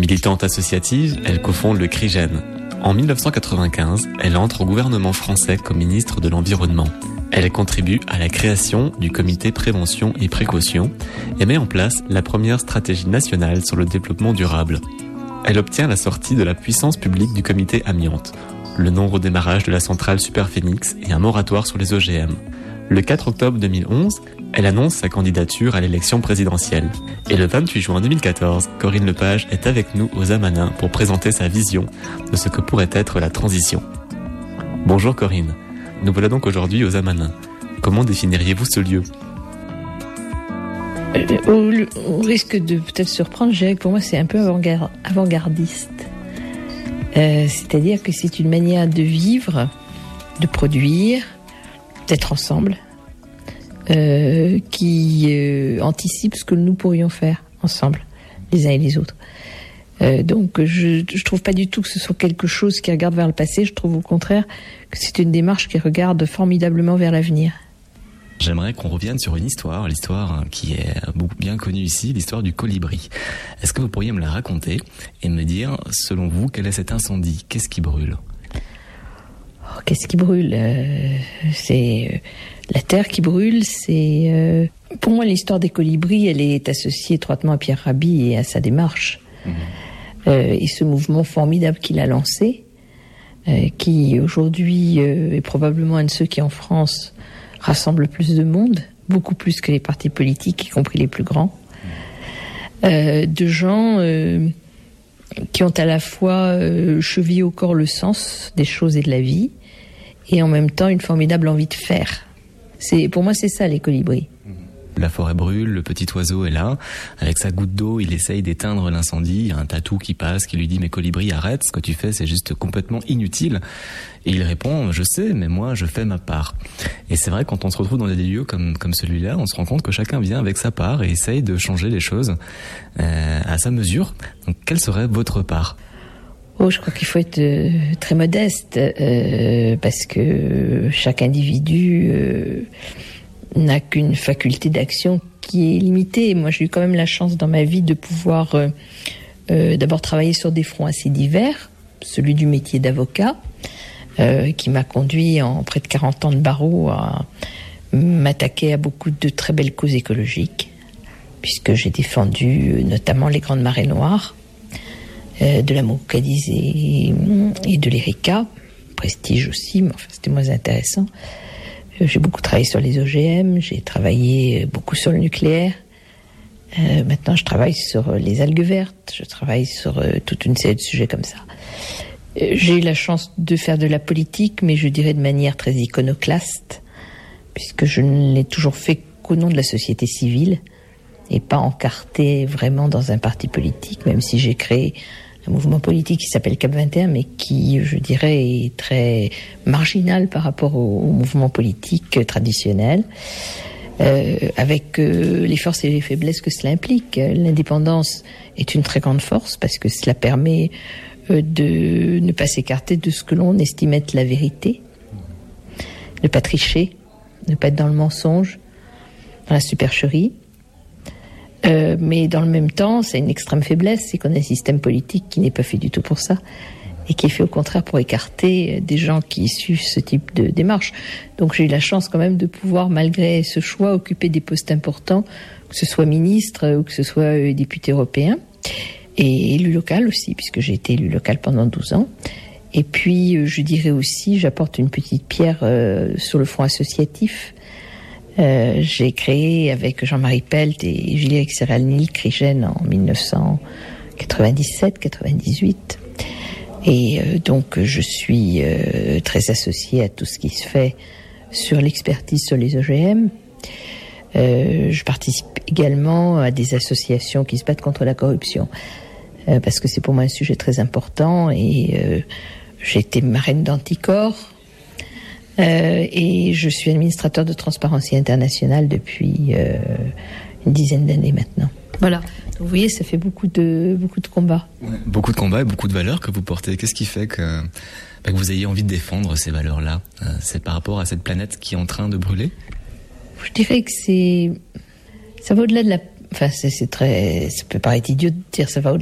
Militante associative, elle cofonde le CRIGEN. En 1995, elle entre au gouvernement français comme ministre de l'Environnement. Elle contribue à la création du comité prévention et précaution et met en place la première stratégie nationale sur le développement durable. Elle obtient la sortie de la puissance publique du comité amiante, le non-redémarrage de la centrale Superphénix et un moratoire sur les OGM. Le 4 octobre 2011, elle annonce sa candidature à l'élection présidentielle. Et le 28 juin 2014, Corinne Lepage est avec nous aux Amanins pour présenter sa vision de ce que pourrait être la transition. Bonjour Corinne, nous voilà donc aujourd'hui aux Amanins. Comment définiriez-vous ce lieu ? Au risque de peut-être surprendre, je dirais que pour moi c'est un peu avant-gardiste. C'est-à-dire que c'est une manière de vivre, de produire, d'être ensemble, qui anticipe ce que nous pourrions faire ensemble, les uns et les autres. Donc je trouve pas du tout que ce soit quelque chose qui regarde vers le passé, je trouve au contraire que c'est une démarche qui regarde formidablement vers l'avenir. J'aimerais qu'on revienne sur une histoire, l'histoire qui est beaucoup bien connue ici, l'histoire du colibri. Est-ce que vous pourriez me la raconter et me dire, selon vous, quel est cet incendie ? Qu'est-ce qui brûle ? Qu'est-ce qui brûle ? C'est la terre qui brûle. C'est pour moi l'histoire des colibris, elle est associée étroitement à Pierre Rabhi et à sa démarche. Et ce mouvement formidable qu'il a lancé, qui aujourd'hui est probablement un de ceux qui en France rassemble le plus de monde, beaucoup plus que les partis politiques, y compris les plus grands, de gens qui ont à la fois chevillé au corps le sens des choses et de la vie, et en même temps une formidable envie de faire. Pour moi, c'est ça les colibris. La forêt brûle, le petit oiseau est là. Avec sa goutte d'eau, il essaye d'éteindre l'incendie. Il y a un tatou qui passe, qui lui dit « Mais colibri, arrête, ce que tu fais, c'est juste complètement inutile. » Et il répond « Je sais, mais moi, je fais ma part. » Et c'est vrai, quand on se retrouve dans des lieux comme celui-là, on se rend compte que chacun vient avec sa part et essaye de changer les choses à sa mesure. Donc, quelle serait votre part ? Je crois qu'il faut être très modeste parce que chaque individu n'a qu'une faculté d'action qui est limitée. Moi, j'ai eu quand même la chance dans ma vie de pouvoir d'abord travailler sur des fronts assez divers, celui du métier d'avocat, qui m'a conduit en près de 40 ans de barreau à m'attaquer à beaucoup de très belles causes écologiques, puisque j'ai défendu notamment les grandes marées noires, de la Maucadise et de l'Erika, Prestige aussi, mais enfin c'était moins intéressant. J'ai beaucoup travaillé sur les OGM, j'ai travaillé beaucoup sur le nucléaire. Maintenant, je travaille sur les algues vertes, je travaille sur toute une série de sujets comme ça. J'ai eu la chance de faire de la politique, mais je dirais de manière très iconoclaste, puisque je ne l'ai toujours fait qu'au nom de la société civile, et pas encarté vraiment dans un parti politique, même si j'ai créé un mouvement politique qui s'appelle Cap 21, mais qui, je dirais, est très marginal par rapport au mouvement politique traditionnel, avec les forces et les faiblesses que cela implique. L'indépendance est une très grande force parce que cela permet de ne pas s'écarter de ce que l'on estime être la vérité, ne pas tricher, ne pas être dans le mensonge, dans la supercherie. Mais dans le même temps, c'est une extrême faiblesse, c'est qu'on a un système politique qui n'est pas fait du tout pour ça et qui est fait au contraire pour écarter des gens qui suivent ce type de démarche. Donc j'ai eu la chance quand même de pouvoir, malgré ce choix, occuper des postes importants, que ce soit ministre ou que ce soit député européen et élu local aussi, puisque j'ai été élu local pendant 12 ans. Et puis je dirais aussi, j'apporte une petite pierre sur le front associatif. J'ai créé avec Jean-Marie Pelt et Julie Serralny CRIGEN en 1997-98. Et donc je suis très associée à tout ce qui se fait sur l'expertise sur les OGM. Je participe également à des associations qui se battent contre la corruption, parce que c'est pour moi un sujet très important. Et j'ai été marraine d'Anticorps. Et je suis administrateur de Transparency International depuis une dizaine d'années maintenant. Voilà. Donc, vous voyez, ça fait beaucoup de combats. Ouais, beaucoup de combats et beaucoup de valeurs que vous portez. Qu'est-ce qui fait que vous ayez envie de défendre ces valeurs-là ? C'est par rapport à cette planète qui est en train de brûler ? Je dirais que ça va au-delà de la... Enfin, ça peut paraître idiot de dire ça va au-delà